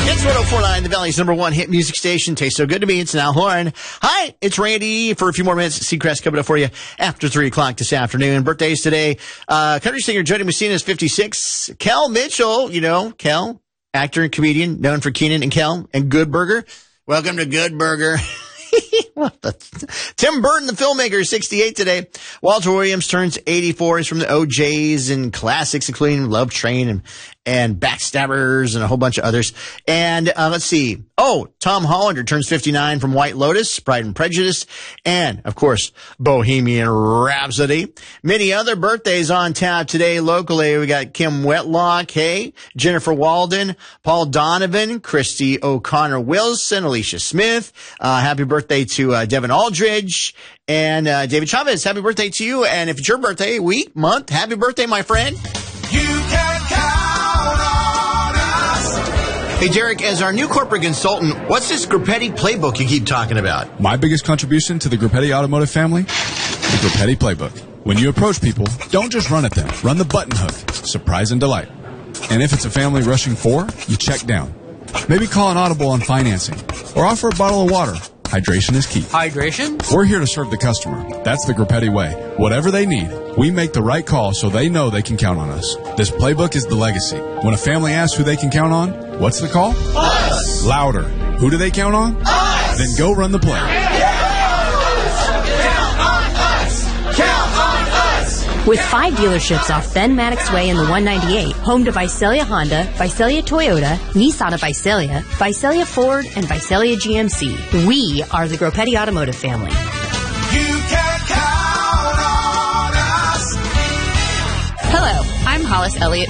It's 104.9, the Valley's #1 hit music station. Tastes so good to me. It's Now Horn. Hi, it's Randy for a few more minutes. Seacrest coming up for you after 3 o'clock this afternoon. Birthdays today. Country singer Jody Messina is 56. Kel Mitchell, you know, Kel, actor and comedian known for Kenan and Kel and Good Burger. Welcome to Good Burger. Tim Burton, the filmmaker, is 68 today. Walter Williams turns 84. He's from the OJs and classics, including Love Train and Backstabbers and a whole bunch of others. And let's see. Oh, Tom Hollander turns 59 from White Lotus, Pride and Prejudice, and, of course, Bohemian Rhapsody. Many other birthdays on tap today locally. We got Kim Wetlock, hey, Jennifer Walden, Paul Donovan, Christy O'Connor Wilson, Alicia Smith. Happy birthday to Devin Aldridge and David Chavez. Happy birthday to you. And if it's your birthday, week, month, happy birthday, my friend. You can count on us. Hey, Derek, as our new corporate consultant, what's this Grupetti playbook you keep talking about? My biggest contribution to the Grupetti Automotive family? The Grupetti playbook. When you approach people, don't just run at them. Run the button hook. Surprise and delight. And if it's a family rushing for, you check down. Maybe call an audible on financing. Or offer a bottle of water. Hydration is key. Hydration? We're here to serve the customer. That's the Grupetti way. Whatever they need, we make the right call so they know they can count on us. This playbook is the legacy. When a family asks who they can count on, what's the call? Us. Louder. Who do they count on? Us. Then go run the play. With 5 dealerships off Ben Maddox Way in the 198, home to Visalia Honda, Visalia Toyota, Nissan of Visalia, Visalia Ford, and Visalia GMC. We are the Grupetti Automotive family. You can count on us. Hello, I'm Hollis Elliott